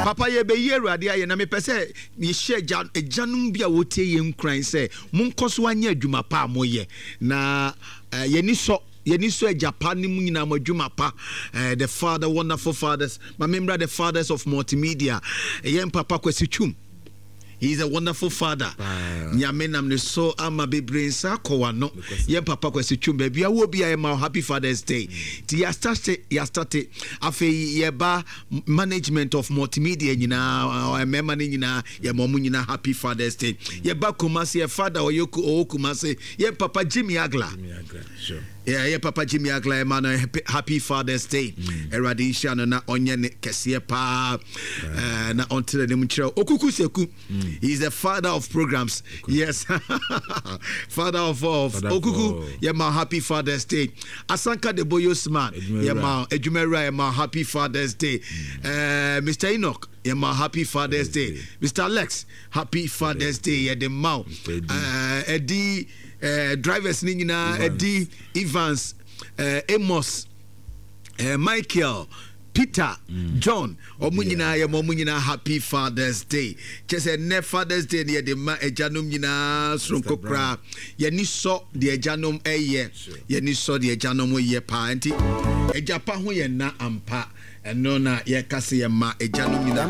Papa ye be ye Awurade aye na me pese me share agyanum bi a wotie ye nkran se monko so anya adwuma pa amoye na yeni so Japan nyina madwuma pa the father wonderful fathers my member the fathers of multimedia yen Papa Kwesi Twum. He is a wonderful father. Nyame nam ne so ama bebre nsa kowano. Yen Papa Kwesi Twum baby awo bia ye ma happy Father's Day. Ti ya start afi ye ba management of multimedia nyina member nyina ye momu nyina happy Father's Day. Ye ba Kumasi ye father oyoku Kumasi yen Papa Jimmy Agla. Sure. Yeah, Papa Jimmy Agla man happy Father's Day. Eradisha na onye ne kese pa na ontle ne mchira okuku seku. He's the father of programs. Yes. Father of okuku yema happy Father's Day. Asanka de Boyosman yema ejumera yema happy Father's Day. Mr. Enoch yema happy Father's Day. Mr. Alex happy Father's Day. Yeah, the mouth. Eddie drivers nina Eddie Evans Amos Michael Peter John omunyina ya momunyina happy Father's Day chese ne Father's Day ne de ma ejanum nyina sonko kra ye ni so de ejanum eye ye ni so de ejanum ye pa nti ejapa ho ye na ampa eno na ye kase ye ma ejanum nyina